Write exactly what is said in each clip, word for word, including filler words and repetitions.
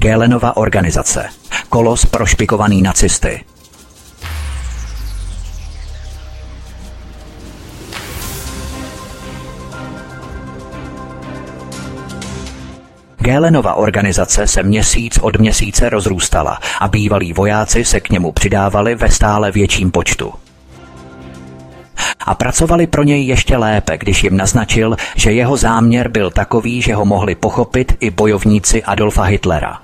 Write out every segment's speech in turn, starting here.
Göhlenova organizace. Kolos prošpikovaný nacisty. Göhlenova organizace se měsíc od měsíce rozrůstala a bývalí vojáci se k němu přidávali ve stále větším počtu. A pracovali pro něj ještě lépe, když jim naznačil, že jeho záměr byl takový, že ho mohli pochopit i bojovníci Adolfa Hitlera.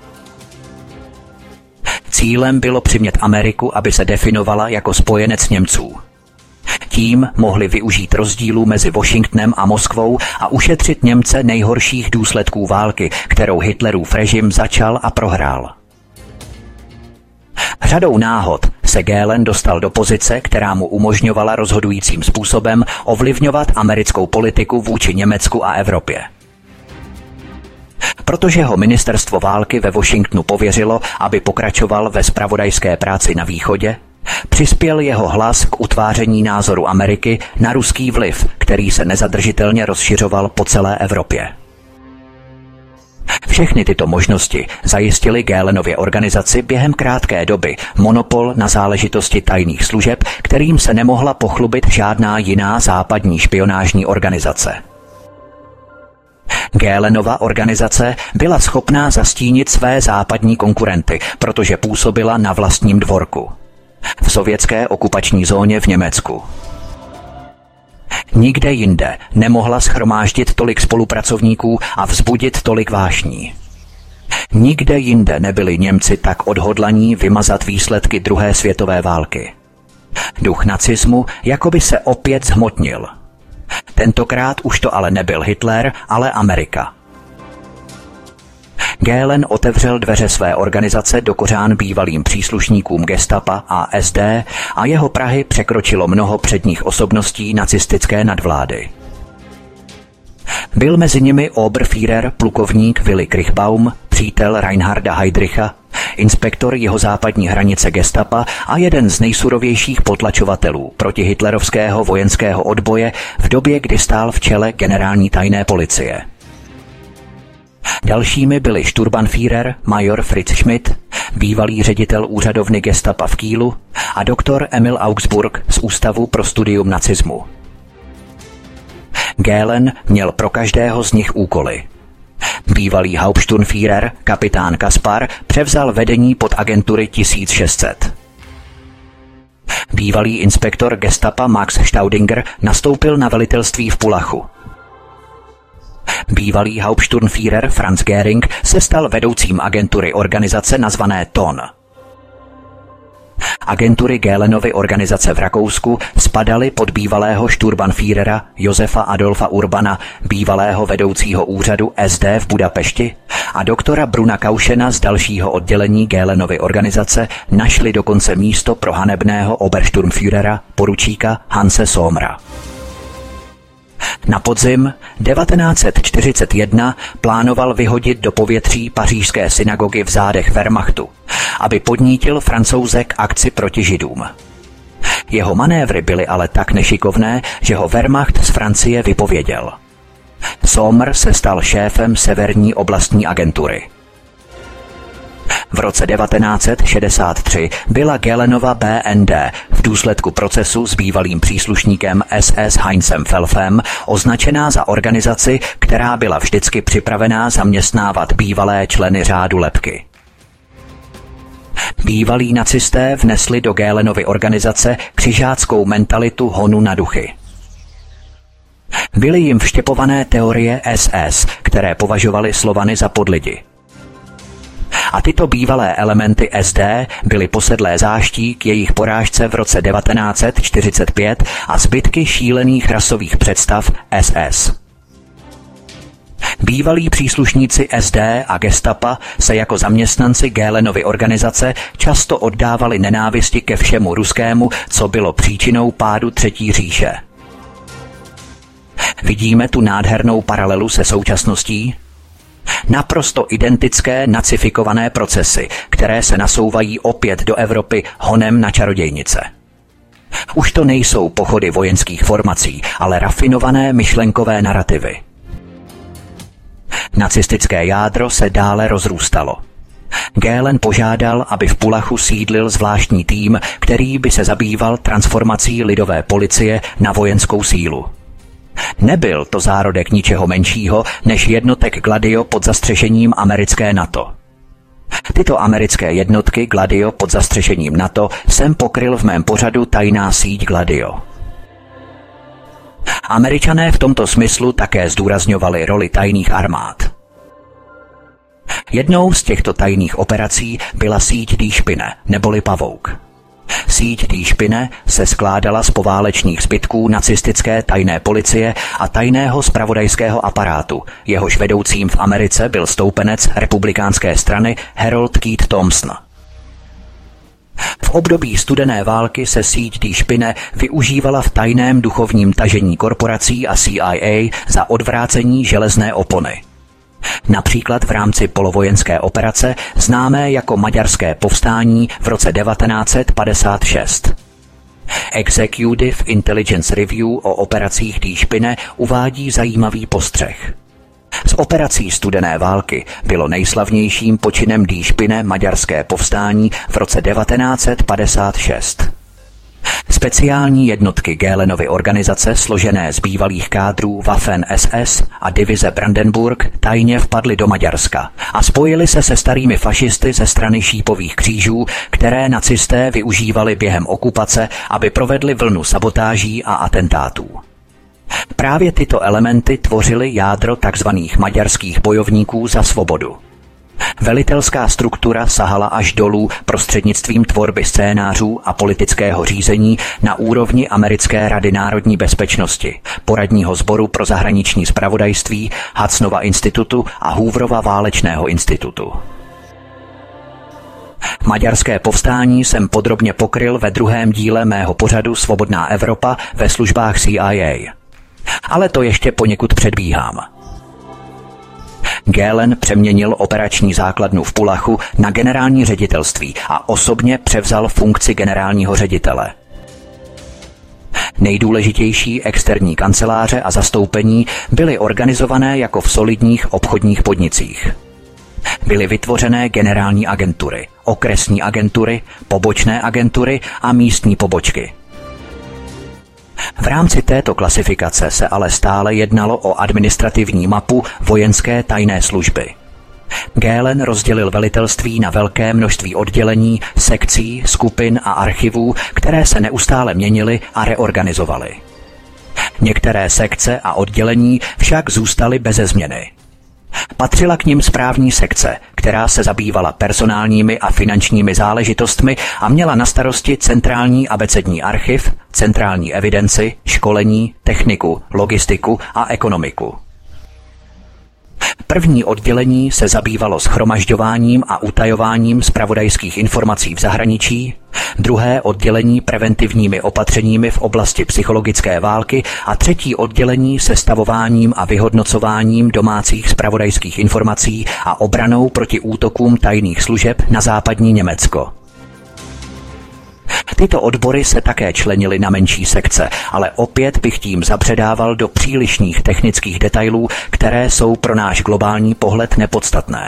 Cílem bylo přimět Ameriku, aby se definovala jako spojenec Němců. Tím mohli využít rozdílu mezi Washingtonem a Moskvou a ušetřit Němce nejhorších důsledků války, kterou Hitlerův režim začal a prohrál. Řadou náhod se Göhlen dostal do pozice, která mu umožňovala rozhodujícím způsobem ovlivňovat americkou politiku vůči Německu a Evropě. Protože ho ministerstvo války ve Washingtonu pověřilo, aby pokračoval ve zpravodajské práci na východě, přispěl jeho hlas k utváření názoru Ameriky na ruský vliv, který se nezadržitelně rozšiřoval po celé Evropě. Všechny tyto možnosti zajistily Göhlenově organizaci během krátké doby monopol na záležitosti tajných služeb, kterým se nemohla pochlubit žádná jiná západní špionážní organizace. Göhlenova organizace byla schopná zastínit své západní konkurenty, protože působila na vlastním dvorku. V sovětské okupační zóně v Německu. Nikde jinde nemohla shromáždit tolik spolupracovníků a vzbudit tolik vášní. Nikde jinde nebyli Němci tak odhodlaní vymazat výsledky druhé světové války. Duch nacismu jakoby se opět zhmotnil. Tentokrát už to ale nebyl Hitler, ale Amerika. Göhlen otevřel dveře své organizace do kořán bývalým příslušníkům gestapa a es dé a jeho prahy překročilo mnoho předních osobností nacistické nadvlády. Byl mezi nimi Oberführer plukovník Willy Krichbaum, přítel Reinharda Heydricha, inspektor jihozápadní hranice gestapa a jeden z nejsurovějších potlačovatelů protihitlerovského vojenského odboje v době, kdy stál v čele generální tajné policie. Dalšími byli Sturmbannführer major Fritz Schmidt, bývalý ředitel úřadovny gestapa v Kielu a doktor Emil Augsburg z Ústavu pro studium nacismu. Göhlen měl pro každého z nich úkoly. Bývalý Hauptsturmführer, kapitán Kaspar, převzal vedení pod agentury tisíc šest set. Bývalý inspektor gestapa Max Staudinger nastoupil na velitelství v Pullachu. Bývalý Hauptsturmführer Franz Göring se stal vedoucím agentury organizace nazvané T O N. Agentury Göhlenovy organizace v Rakousku spadaly pod bývalého Sturmbannführera Josefa Adolfa Urbana, bývalého vedoucího úřadu es dé v Budapešti, a doktora Bruna Kaušena z dalšího oddělení Göhlenovy organizace našli dokonce místo pro hanebného Obersturmführera poručíka Hanse Sommera. Na podzim devatenáct set čtyřicet jedna plánoval vyhodit do povětří pařížské synagogy v zádech Wehrmachtu, aby podnítil Francouze k akci proti Židům. Jeho manévry byly ale tak nešikovné, že ho Wehrmacht z Francie vypověděl. Sommer se stal šéfem severní oblastní agentury. V roce devatenáct set šedesát tři byla Göhlenova bé en dé v důsledku procesu s bývalým příslušníkem es es Heinzem Pfefflem označená za organizaci, která byla vždycky připravená zaměstnávat bývalé členy řádu lebky. Bývalí nacisté vnesli do Göhlenovy organizace křižáckou mentalitu honu na duchy. Byly jim vštěpované teorie es es, které považovali Slovany za podlidi. A tyto bývalé elementy es dé byly posedlé záští k jejich porážce v roce devatenáct set čtyřicet pět a zbytky šílených rasových představ es es. Bývalí příslušníci es dé a gestapa se jako zaměstnanci Göhlenovy organizace často oddávali nenávisti ke všemu ruskému, co bylo příčinou pádu Třetí říše. Vidíme tu nádhernou paralelu se současností? Naprosto identické nacifikované procesy, které se nasouvají opět do Evropy honem na čarodějnice. Už to nejsou pochody vojenských formací, ale rafinované myšlenkové narrativy. Nacistické jádro se dále rozrůstalo. Gehlen požádal, aby v Pullachu sídlil zvláštní tým, který by se zabýval transformací lidové policie na vojenskou sílu. Nebyl to zárodek ničeho menšího než jednotek Gladio pod zastřešením americké NATO. Tyto americké jednotky Gladio pod zastřešením NATO jsem pokryl v mém pořadu Tajná síť Gladio. Američané v tomto smyslu také zdůrazňovali roli tajných armád. Jednou z těchto tajných operací byla síť Die Spinne, neboli Pavouk. Síť Die Spinne se skládala z poválečných zbytků nacistické tajné policie a tajného zpravodajského aparátu, jehož vedoucím v Americe byl stoupenec republikánské strany Harold Keith Thompson. V období studené války se síť Die Spinne využívala v tajném duchovním tažení korporací a C I A za odvrácení železné opony. Například v rámci polovojenské operace známé jako Maďarské povstání v roce devatenáct set padesát šest. Executive Intelligence Review o operacích Die Spinne uvádí zajímavý postřeh. Z operací studené války bylo nejslavnějším počinem Die Spinne Maďarské povstání v roce devatenáct set padesát šest. Speciální jednotky Gehlenovy organizace složené z bývalých kádrů Waffen S S a divize Brandenburg tajně vpadly do Maďarska a spojili se se starými fašisty ze strany šípových křížů, které nacisté využívali během okupace, aby provedli vlnu sabotáží a atentátů. Právě tyto elementy tvořily jádro tzv. Maďarských bojovníků za svobodu. Velitelská struktura sahala až dolů prostřednictvím tvorby scénářů a politického řízení na úrovni Americké rady národní bezpečnosti, poradního sboru pro zahraniční zpravodajství, Hudsonova institutu a Hooverova válečného institutu. Maďarské povstání jsem podrobně pokryl ve druhém díle mého pořadu Svobodná Evropa ve službách C I A. Ale to ještě poněkud předbíhám. Gehlen přeměnil operační základnu v Pullachu na generální ředitelství a osobně převzal funkci generálního ředitele. Nejdůležitější externí kanceláře a zastoupení byly organizované jako v solidních obchodních podnicích. Byly vytvořené generální agentury, okresní agentury, pobočné agentury a místní pobočky. V rámci této klasifikace se ale stále jednalo o administrativní mapu vojenské tajné služby. Gehlen rozdělil velitelství na velké množství oddělení, sekcí, skupin a archivů, které se neustále měnily a reorganizovaly. Některé sekce a oddělení však zůstaly beze změny. Patřila k nim správní sekce, která se zabývala personálními a finančními záležitostmi a měla na starosti centrální abecední archiv, centrální evidenci, školení, techniku, logistiku a ekonomiku. První oddělení se zabývalo shromažďováním a utajováním zpravodajských informací v zahraničí, druhé oddělení preventivními opatřeními v oblasti psychologické války a třetí oddělení sestavováním a vyhodnocováním domácích zpravodajských informací a obranou proti útokům tajných služeb na západní Německo. Tyto odbory se také členily na menší sekce, ale opět bych tím zapředával do přílišných technických detailů, které jsou pro náš globální pohled nepodstatné.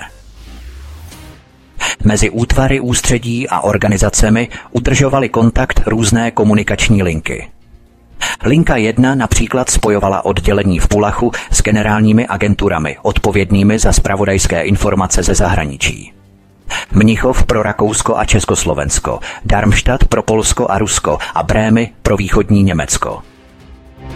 Mezi útvary ústředí a organizacemi udržovaly kontakt různé komunikační linky. Linka jedna například spojovala oddělení v Pullachu s generálními agenturami odpovědnými za zpravodajské informace ze zahraničí. Mnichov pro Rakousko a Československo, Darmstadt pro Polsko a Rusko a Brémy pro východní Německo.